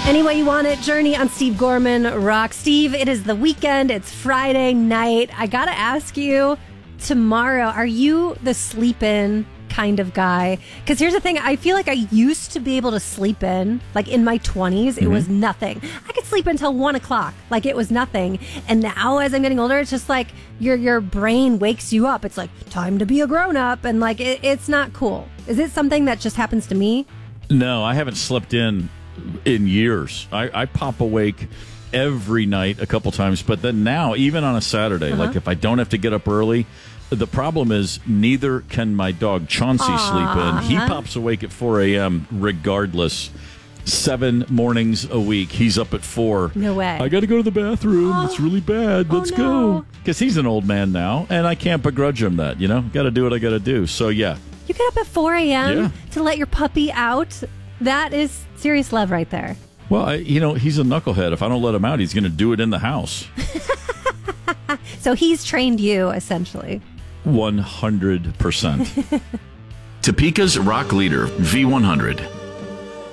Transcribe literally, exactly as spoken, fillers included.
Any way you want it, Journey on Steve Gorman Rock. Steve, it is the weekend. It's Friday night. I got to ask you, tomorrow, are you the sleep-in kind of guy? Because here's the thing. I feel like I used to be able to sleep in, like in my twenties, it mm-hmm. was nothing. I could sleep until one o'clock, like it was nothing. And now as I'm getting older, it's just like your your brain wakes you up. It's like, time to be a grown-up. And like, it, it's not cool. Is it something that just happens to me? No, I haven't slept in in years. I, I pop awake every night a couple times. But then now, even on a Saturday, uh-huh. like if I don't have to get up early, the problem is neither can my dog Chauncey Aww. sleep in. He pops awake at four a.m. regardless. Seven mornings a week. He's up at four. No way. I got to go to the bathroom. Oh. It's really bad. Let's oh, no. go. Because he's an old man now, and I can't begrudge him that, you know? Got to do what I got to do. So, yeah. You get up at four a.m. Yeah. to let your puppy out? That is serious love right there. Well, I, you know, he's a knucklehead. If I don't let him out, he's going to do it in the house. So he's trained you, essentially. one hundred percent. Topeka's rock leader, V one hundred.